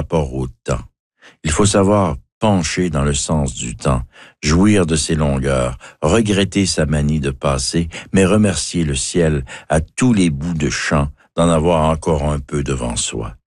rapport au temps. Il faut savoir pencher dans le sens du temps, jouir de ses longueurs, regretter sa manie de passer, mais remercier le ciel à tous les bouts de champ d'en avoir encore un peu devant soi.